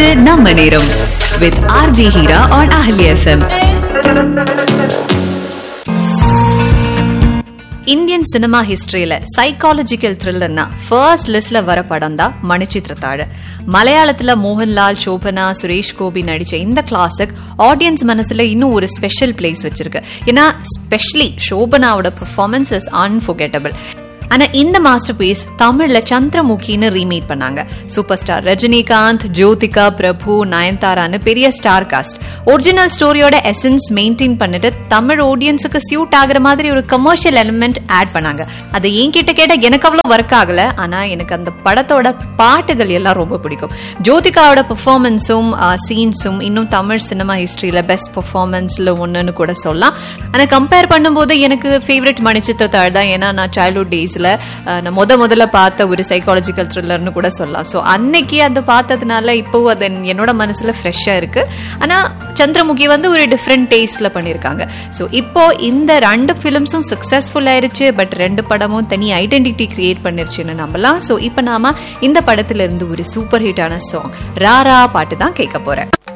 இது நம்ம நேரம் with RJ Hira on Ahli FM. Indian cinema ஹிஸ்டரியில psychological த்ரில்லர்னா first லிஸ்ட்ல வர படம் தான் மணிச்சித்திரத்தாழ். மலையாளத்துல மோகன்லால், சோபனா, சுரேஷ் கோபி நடிச்ச இந்த கிளாசிக் ஆடியன்ஸ் மனசுல இன்னும் ஒரு ஸ்பெஷல் பிளேஸ் வச்சிருக்கு. ஏன்னா ஸ்பெஷலி சோபனாவோட பெர்ஃபார்மன்ஸ் இஸ் அன்ஃபர்கெட்டபிள். ஆனா இந்த மாஸ்டர் பீஸ் தமிழ்ல சந்திரமுகின்னு ரீமேக் பண்ணாங்க. சூப்பர் ஸ்டார் ரஜினிகாந்த், ஜோதிகா, பிரபு, நயன்தாரான்னு பெரிய star cast. Original ஸ்டோரியோட essence maintain பண்ணிட்டு தமிழ் ஆடியன்ஸுக்கு சியூட் ஆகுற மாதிரி ஒரு கமர்ஷியல் எலிமெண்ட் ஆட் பண்ணாங்க. அது என்கிட்ட கேட்ட எனக்கு அவ்வளவு ஒர்க் ஆகல. ஆனா எனக்கு அந்த படத்தோட பாட்டுகள் எல்லாம் ரொம்ப பிடிக்கும். ஜோதிகாவோட பெர்ஃபார்மன்ஸும் சீன்ஸும் இன்னும் தமிழ் சினிமா ஹிஸ்டரியில பெஸ்ட் பெர்ஃபார்மன்ஸ்ல ஒண்ணுன்னு கூட சொல்லலாம். ஆனா கம்பேர் பண்ணும்போது எனக்கு ஃபேவரட் மணிச்சித்திரத்தாழ் தான். ஏன்னா நான் சைல்ட்ஹுட் டேஸ்ல நான் முதல்ல பார்த்த ஒரு சைக்காலஜிக்கல் த்ரில்லர்னு கூட சொல்லலாம். ஸோ அன்னைக்கு அதை பார்த்ததுனால இப்போ அது என்னோட மனசுல ஃப்ரெஷ்ஷா இருக்கு. ஆனா சந்திரமுகி ஒரு டிஃப்ரெண்ட் டேஸ்ட்ல பண்ணிருக்காங்க. ஸோ இப்போ இந்த 2 ஃபிலிம்ஸும் சக்சஸ்ஃபுல் ஆயிருச்சு. பட் 2 படமும் தனி ஐடென்டிட்டி கிரியேட் பண்ணிருச்சுன்னு நம்பலாம். ஸோ இப்போ நாம இந்த படத்துல இருந்து ஒரு சூப்பர் ஹிட்டான சாங் ராரா பாட்டு தான் கேட்க போறேன்.